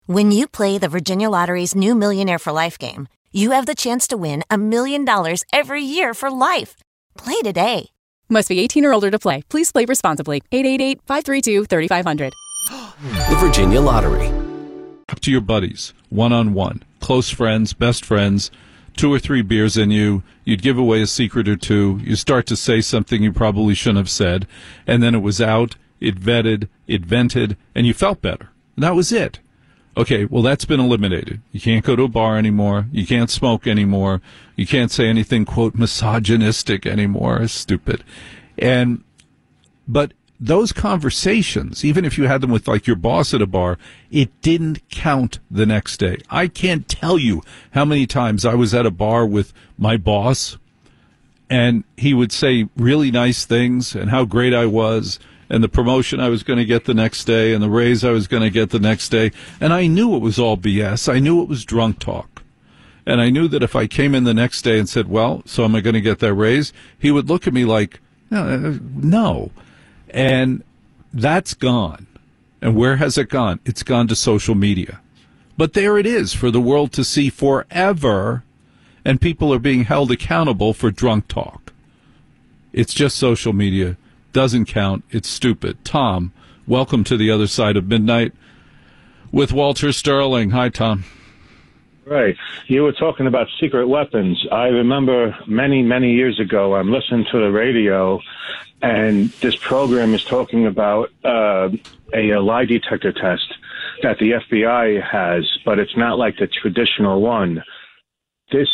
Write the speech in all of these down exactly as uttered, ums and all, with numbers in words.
When you play the Virginia Lottery's new Millionaire for Life game, you have the chance to win a million dollars every year for life. Play today. Must be eighteen or older to play. Please play responsibly. eight eight eight, five three two, three five zero zero. The Virginia Lottery. Up to your buddies, one-on-one, close friends, best friends, two or three beers in you, you'd give away a secret or two, you start to say something you probably shouldn't have said, and then it was out, it vetted, it vented, and you felt better. And that was it. Okay, well, that's been eliminated. You can't go to a bar anymore. You can't smoke anymore. You can't say anything, quote, misogynistic anymore. It's stupid. And, but those conversations, even if you had them with, like, your boss at a bar, it didn't count the next day. I can't tell you how many times I was at a bar with my boss, and he would say really nice things and how great I was, and the promotion I was going to get the next day, and the raise I was going to get the next day. And I knew it was all B S. I knew it was drunk talk. And I knew that if I came in the next day and said, well, so am I going to get that raise? He would look at me like, no. no. And that's gone. And where has it gone? It's gone to social media. But there it is for the world to see forever, and people are being held accountable for drunk talk. It's just social media. Doesn't count. It's stupid. Tom, welcome to the other side of midnight with Walter Sterling. Hi, Tom. Right. You were talking about secret weapons. I remember many, many years ago, I'm listening to the radio, and this program is talking about uh, a, a lie detector test that the F B I has, but it's not like the traditional one. This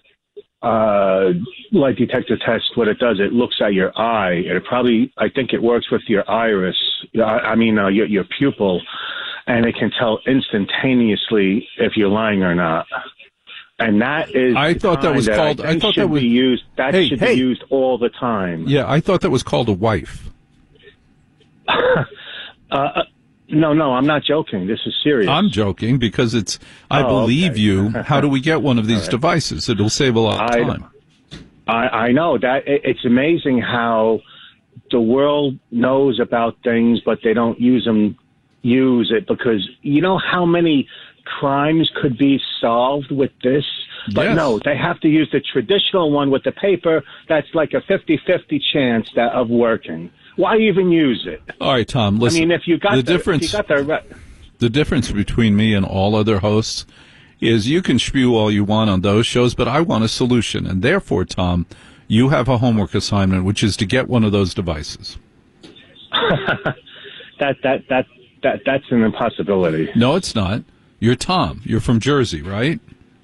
uh, lie detector test, what it does, it looks at your eye. It probably, I think it works with your iris, I mean, uh, your, your pupil, and it can tell instantaneously if you're lying or not. And that is, I thought that was that called. I, I thought that was be used. That hey, should hey. be used all the time. Yeah, I thought that was called a wife. uh, no, no, I'm not joking. This is serious. I'm joking because it's. I oh, believe okay. you. How do we get one of these right. devices? It'll save a lot of I, time. I, I know that it, it's amazing how the world knows about things, but they don't use them. Use it because you know how many crimes could be solved with this? But yes. no, they have to use the traditional one with the paper. That's like a fifty-fifty chance that of working. Why even use it? All right, Tom, listen. I mean, if you got the, the difference, if you got the, re- the difference between me and all other hosts is you can spew all you want on those shows, but I want a solution. And therefore, Tom, you have a homework assignment, which is to get one of those devices. that, that, that, that, that's an impossibility. No, it's not. You're Tom. You're from Jersey, right?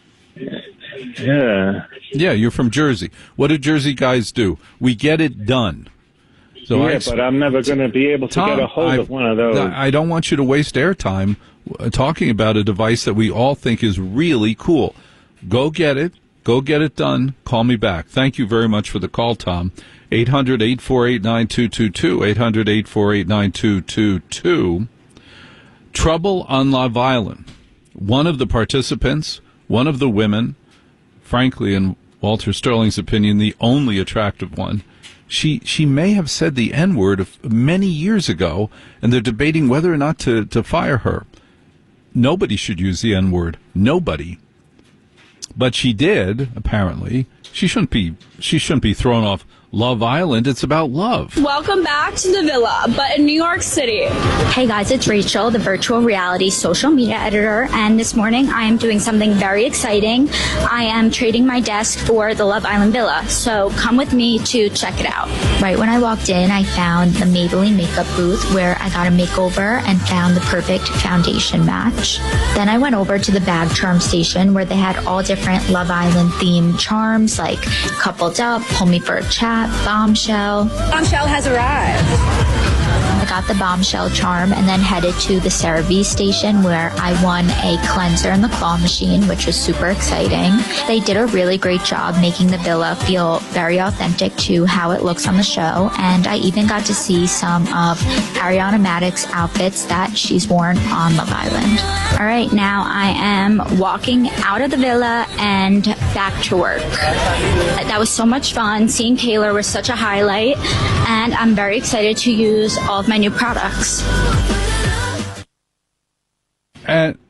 Yeah. Yeah, you're from Jersey. What do Jersey guys do? We get it done. So yeah, I, but I'm never going to be able to Tom, get a hold I've, of one of those. I don't want you to waste airtime talking about a device that we all think is really cool. Go get it. Go get it done. Call me back. Thank you very much for the call, Tom. eight hundred, eight four eight, nine two two two. eight hundred, eight four eight, nine two two two. Trouble on Love Island. One of the participants, one of the women, frankly, in Walter Sterling's opinion, the only attractive one, she she may have said the N-word many years ago, and they're debating whether or not to, to fire her. Nobody should use the N-word. Nobody. But she did, apparently. She shouldn't be she shouldn't be thrown off Love Island. It's about love. Welcome back to the Villa, but in New York City. Hey guys, it's Rachel, the virtual reality social media editor, and this morning I am doing something very exciting. I am trading my desk for the Love Island Villa, so come with me to check it out. Right when I walked in, I found the Maybelline makeup booth where I got a makeover and found the perfect foundation match. Then I went over to the bag charm station where they had all different Love Island themed charms like Coupled Up, Pull Me for a Chat, Bombshell. Bombshell has arrived. I got the Bombshell charm and then headed to the CeraVe station where I won a cleanser in the claw machine, which was super exciting. They did a really great job making the villa feel very authentic to how it looks on the show, and I even got to see some of Ariana Madix's outfits that she's worn on Love Island. All right, now I am walking out of the villa and back to work. That was so much fun. Seeing Taylor was such a highlight, and I'm very excited to use all of my new products. And